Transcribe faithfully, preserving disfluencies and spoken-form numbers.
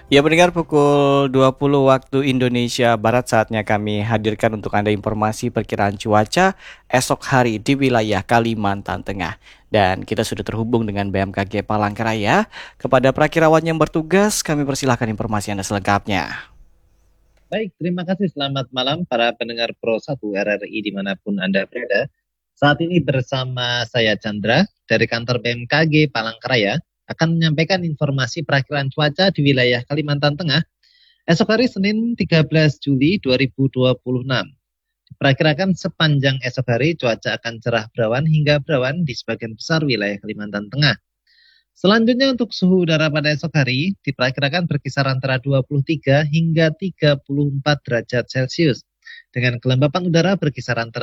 Ya pendengar pukul dua puluh waktu Indonesia Barat saatnya kami hadirkan untuk Anda informasi perkiraan cuaca esok hari di wilayah Kalimantan Tengah. Dan kita sudah terhubung dengan B M K G Palangkaraya. Kepada prakirawan yang bertugas, kami persilahkan informasi Anda selengkapnya. Baik, terima kasih. Selamat malam para pendengar Pro satu R R I dimanapun Anda berada. Saat ini bersama saya Chandra dari kantor B M K G Palangkaraya akan menyampaikan informasi perakiraan cuaca di wilayah Kalimantan Tengah esok hari Senin tiga belas Juli dua ribu dua puluh enam. Diperkirakan sepanjang esok hari cuaca akan cerah berawan hingga berawan di sebagian besar wilayah Kalimantan Tengah. Selanjutnya untuk suhu udara pada esok hari diperkirakan berkisar antara dua puluh tiga hingga tiga puluh empat derajat Celcius dengan kelembapan udara berkisar antara